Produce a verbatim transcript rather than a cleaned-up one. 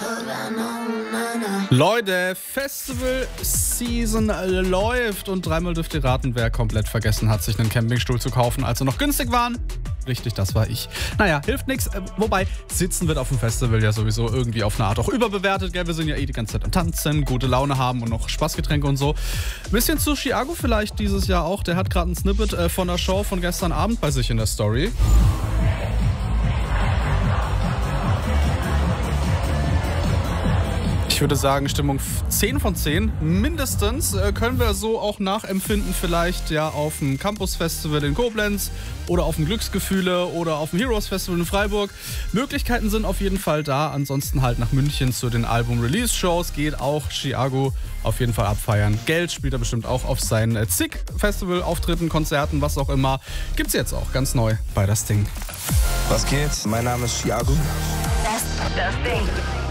Leute, Festival Season läuft und dreimal dürft ihr raten, wer komplett vergessen hat, sich einen Campingstuhl zu kaufen, als sie noch günstig waren. Richtig, das war ich. Naja, hilft nichts. Wobei, sitzen wird auf dem Festival ja sowieso irgendwie auf eine Art auch überbewertet. Gell? Wir sind ja eh die ganze Zeit am Tanzen, gute Laune haben und noch Spaßgetränke und so. Bisschen zu Chiago vielleicht dieses Jahr auch. Der hat gerade ein Snippet äh, von der Show von gestern Abend bei sich in der Story. Ich würde sagen, Stimmung zehn von zehn, mindestens. Äh, können wir so auch nachempfinden, vielleicht ja auf dem Campus Festival in Koblenz oder auf dem Glücksgefühle oder auf dem Heroes Festival in Freiburg. Möglichkeiten sind auf jeden Fall da. Ansonsten halt nach München zu den Album-Release-Shows geht auch Chiago auf jeden Fall abfeiern. Geld spielt er bestimmt auch auf seinen äh, zig Festival-Auftritten, Konzerten, was auch immer. Gibt's jetzt auch ganz neu bei Das Ding. Was geht? Mein Name ist Chiago. Das, das Ding.